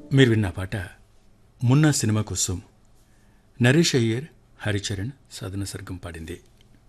మీరు విన్న పాట మున్నా సినిమా కోసం నరేష్ అయ్యర్, హరిచరణ్, సాధన సర్గం పాడింది.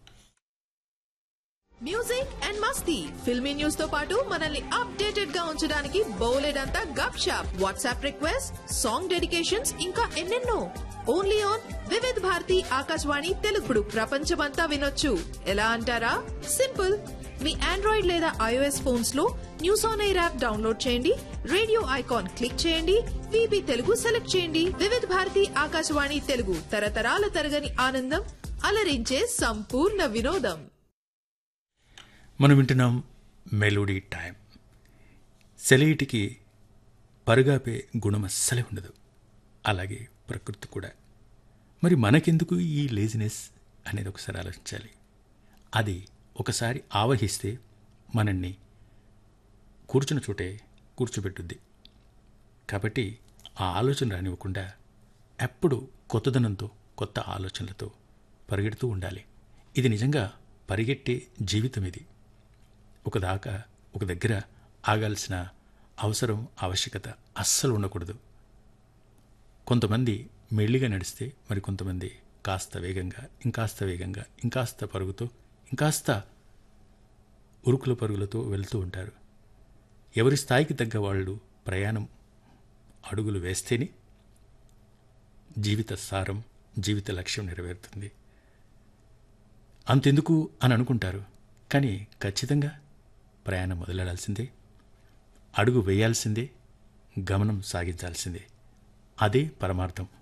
Music and Masti filmy news తో పాటు మనల్ని అప్డేటెడ్ గా ఉంచడానికి బోలెడంతా గప్ shop, WhatsApp request, song dedications, ఇంకా ఎన్నెన్నో. Only on Vividh Bharati Akashvani తెలుగుడు. ప్రపంచమంతా వినొచ్చు. ఎలా అంటారా? సింపుల్. మీ ఆండ్రాయిడ్ లేదా ఐఓఎస్ ఫోన్స్ లో news on air app download చేయండి, రేడియో ఐకాన్ క్లిక్ చేయండి, వీబీ తెలుగు సెలెక్ట్ చేయండి. వివిధ్ భారతి ఆకాశవాణి తెలుగు, తరతరాల తరగని ఆనందం, అలరించే సంపూర్ణ వినోదం. మనం వింటున్నాం మెలోడీ టైం. సెలయిటికి పరుగాపే గుణం అస్సలే ఉండదు, అలాగే ప్రకృతి కూడా. మరి మనకెందుకు ఈ లేజినెస్ అనేది ఒకసారి ఆలోచించాలి. అది ఒకసారి ఆవహిస్తే మనల్ని కూర్చున్న చోటే కూర్చోబెట్టుద్ది. కాబట్టి ఆ ఆలోచన రానివ్వకుండా ఎప్పుడు కొత్తదనంతో, కొత్త ఆలోచనలతో పరిగెడుతూ ఉండాలి. ఇది నిజంగా పరిగెట్టే జీవితం. ఇది ఒక దగ్గర ఆగాల్సిన అవసరం, ఆవశ్యకత అస్సలు ఉండకూడదు. కొంతమంది మెల్లిగా నడిస్తే మరి కొంతమంది కాస్త వేగంగా, ఇంకాస్త వేగంగా, ఇంకాస్త పరుగుతో, ఇంకాస్త ఉరుకుల పరుగులతో వెళ్తూ ఉంటారు. ఎవరి స్థాయికి తగ్గ వాళ్ళు ప్రయాణం అడుగులు వేస్తేనే జీవిత సారం, జీవిత లక్ష్యం నెరవేరుతుంది. అంతెందుకు అని అనుకుంటారు, కానీ ఖచ్చితంగా ప్రయాణం మొదలెడాల్సిందే, అడుగు వేయాల్సిందే, గమనం సాగించాల్సిందే. అదే పరమార్థం.